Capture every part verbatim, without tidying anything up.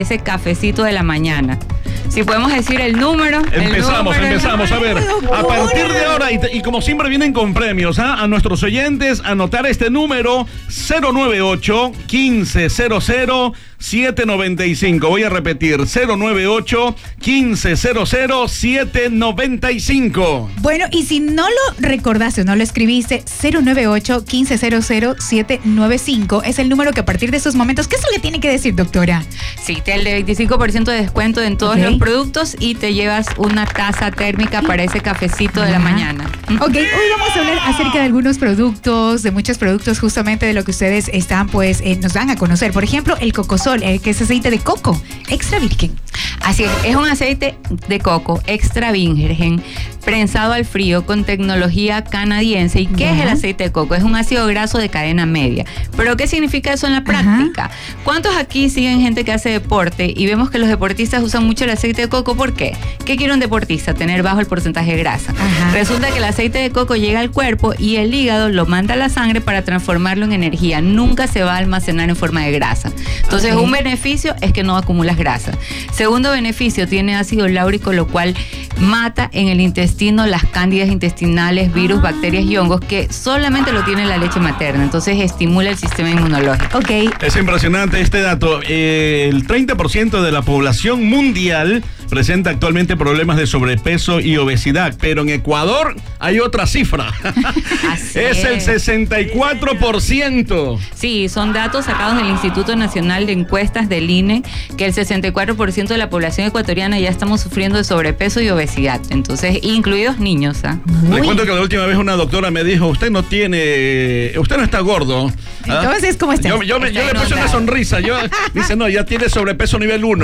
ese cafecito de la mañana. Si podemos decir el número. Empezamos, el número, empezamos. A ver, a partir de ahora, y, te, y como siempre vienen con premios, ¿ah? A nuestros oyentes, anotar este número cero nueve ocho, quince cero cero, siete noventa y cinco. Voy a repetir, cero nueve ocho, quince cero cero, siete noventa y cinco. Bueno, y si no lo recordaste o no lo escribiste, cero nueve ocho, quince cero cero, siete noventa y cinco es el número que a partir de esos momentos, ¿qué es lo que tiene que decir, doctora? Sí, te el de veinticinco por ciento de descuento en todos okay. los productos y te llevas una taza térmica para ese cafecito de la mañana. Ok, hoy vamos a hablar acerca de algunos productos, de muchos productos justamente de lo que ustedes están, pues, eh, nos dan a conocer. Por ejemplo, el Cocosol, eh, que es aceite de coco, extra virgen. Así es, es un aceite de coco extra virgen, prensado al frío con tecnología canadiense. ¿Y qué yeah. es el aceite de coco? Es un ácido graso de cadena media. ¿Pero qué significa eso en la práctica? Ajá. ¿Cuántos aquí siguen gente que hace deporte y vemos que los deportistas usan mucho el aceite de coco? ¿Por qué? ¿Qué quiere un deportista? Tener bajo el porcentaje de grasa. Ajá. Resulta que el aceite de coco llega al cuerpo y el hígado lo manda a la sangre para transformarlo en energía. Nunca se va a almacenar en forma de grasa. Entonces, okay. un beneficio es que no acumulas grasa. Segundo beneficio, tiene ácido láurico, lo cual mata en el intestino las cándidas intestinales, virus, ah. bacterias y hongos que solamente lo tiene la leche materna. Entonces estimula el sistema inmunológico. Okay. Es impresionante este dato. Eh, el treinta por ciento de la población mundial presenta actualmente problemas de sobrepeso y obesidad, pero en Ecuador hay otra cifra. es, es el sesenta y cuatro por ciento. Sí, son datos sacados del Instituto Nacional de Encuestas del I N E, que el sesenta y cuatro por ciento de la población ecuatoriana ya estamos sufriendo de sobrepeso y obesidad. Entonces, incluidos niños. ¿ah? Le cuento que la última vez una doctora me dijo, usted no tiene, usted no está gordo. ¿Ah? Entonces, ¿cómo está? Yo, yo, me, yo le puse una sonrisa. Yo, dice, no, ya tiene sobrepeso nivel uno.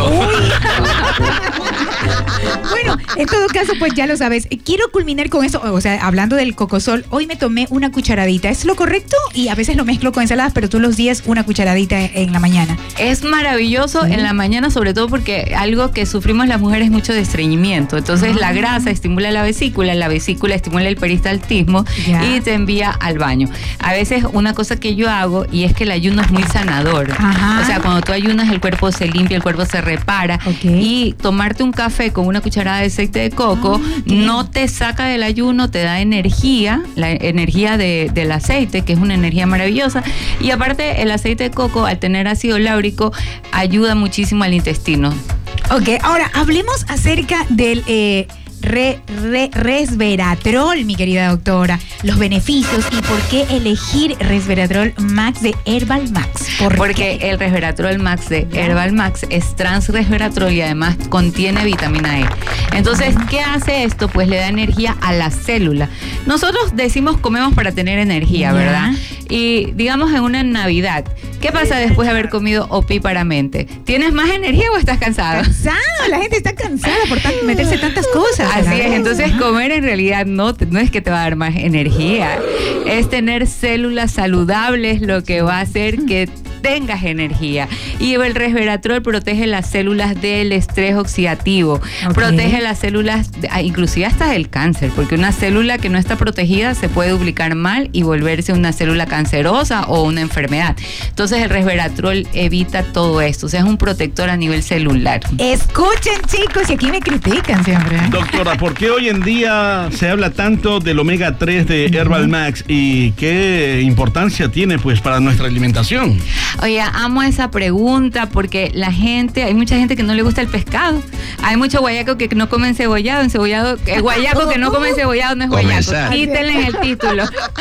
Bueno, en todo caso, pues ya lo sabes. Quiero culminar con eso, o sea, hablando del Cocosol, hoy me tomé una cucharadita. ¿Es lo correcto? Y a veces lo mezclo con ensaladas, pero todos los días una cucharadita en la mañana. Es maravilloso ¿Sí? en la mañana, sobre todo porque algo que sufrimos las mujeres es mucho de estreñimiento. Entonces, ah. la grasa estimula la vesícula, la vesícula estimula el peristaltismo ya. y te envía al baño. A veces, una cosa que yo hago, y es que el ayuno es muy sanador. Ajá. O sea, cuando tú ayunas, el cuerpo se limpia, el cuerpo se repara. Okay. Y tomarte un café con una cucharada de aceite de coco ah, no te saca del ayuno, te da energía, la energía de, del aceite, que es una energía maravillosa. Y aparte, el aceite de coco, al tener ácido láurico, ayuda muchísimo al intestino. Ok, ahora hablemos acerca del eh, re, re, resveratrol, mi querida doctora. Los beneficios y por qué elegir resveratrol Max de Herbal Max. ¿Por Porque qué? el resveratrol Max de Herbal Max es transresveratrol y además contiene vitamina E. Entonces, ¿qué hace esto? Pues le da energía a la célula. Nosotros decimos comemos para tener energía, ¿verdad? Y digamos en una Navidad, ¿qué pasa después de haber comido opíparamente? ¿Tienes más energía o estás cansado? Cansado, la gente está cansada por tan, meterse tantas cosas. Así es, entonces comer en realidad no, no es que te va a dar más energía, es tener células saludables lo que va a hacer que tengas energía. Y el resveratrol protege las células del estrés oxidativo, okay. protege las células, inclusive hasta del cáncer, porque una célula que no está protegida se puede duplicar mal y volverse una célula cancerosa o una enfermedad. Entonces el resveratrol evita todo esto, o sea, es un protector a nivel celular. Escuchen, chicos, y aquí me critican siempre. Doctora, ¿por qué hoy en día se habla tanto del omega tres de Herbal Max y qué importancia tiene pues para nuestra alimentación? Oye, amo esa pregunta porque la gente, hay mucha gente que no le gusta el pescado. Hay mucho guayaco que no come encebollado, encebollado, el guayaco que no come encebollado no es guayaco. Quítenle en el título.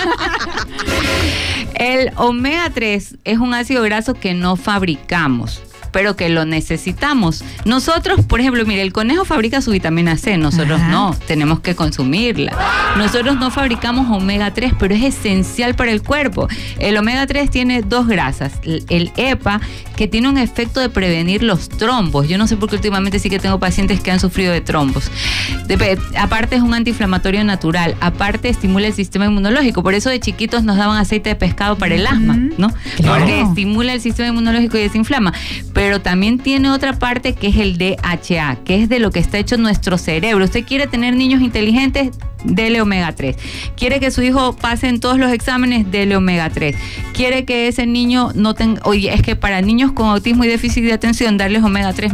El omega tres es un ácido graso que no fabricamos, pero que lo necesitamos. Nosotros, por ejemplo, mire, el conejo fabrica su vitamina C, nosotros Ajá. no, tenemos que consumirla. Nosotros no fabricamos omega tres, pero es esencial para el cuerpo. El omega tres tiene dos grasas, el E P A, que tiene un efecto de prevenir los trombos. Yo no sé por qué últimamente sí que tengo pacientes que han sufrido de trombos. De, aparte es un antiinflamatorio natural, aparte estimula el sistema inmunológico, por eso de chiquitos nos daban aceite de pescado para el asma, ¿no? Claro. Porque estimula el sistema inmunológico y desinflama. Pero pero también tiene otra parte que es el D H A, que es de lo que está hecho nuestro cerebro. Usted quiere tener niños inteligentes, dele omega tres. Quiere que su hijo pase en todos los exámenes, dele omega tres. Quiere que ese niño no tenga, oye, es que para niños con autismo y déficit de atención, darles omega tres